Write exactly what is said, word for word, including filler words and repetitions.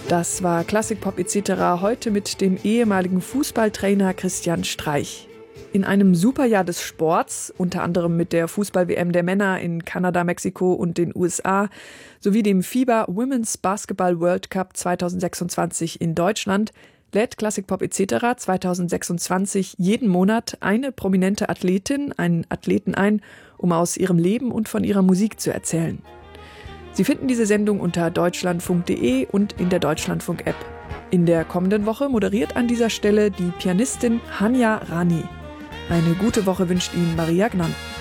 Das war Klassikpop et cetera heute mit dem ehemaligen Fußballtrainer Christian Streich. In einem Superjahr des Sports, unter anderem mit der Fußball-W M der Männer in Kanada, Mexiko und den U S A, sowie dem FIBA Women's Basketball World Cup zwanzig sechsundzwanzig in Deutschland, lädt Klassikpop et cetera zwanzig sechsundzwanzig jeden Monat eine prominente Athletin, einen Athleten ein, um aus ihrem Leben und von ihrer Musik zu erzählen. Sie finden diese Sendung unter deutschlandfunk punkt de und in der Deutschlandfunk-App. In der kommenden Woche moderiert an dieser Stelle die Pianistin Hanya Rani. Eine gute Woche wünscht Ihnen Maria Gnann.